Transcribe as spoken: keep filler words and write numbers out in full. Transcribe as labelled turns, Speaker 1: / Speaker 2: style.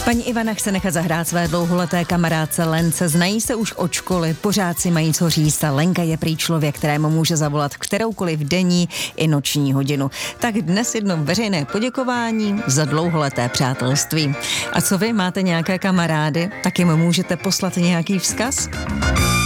Speaker 1: Paní Ivana chce nechat zahrát své dlouholeté kamarádce Lence. Znají se už od školy, pořád si mají co říct a Lenka je prý člověk, kterému může zavolat v kteroukoliv denní i noční hodinu. Tak dnes jedno veřejné poděkování za dlouholeté přátelství. A co vy, máte nějaké kamarády, tak jim můžete poslat nějaký vzkaz?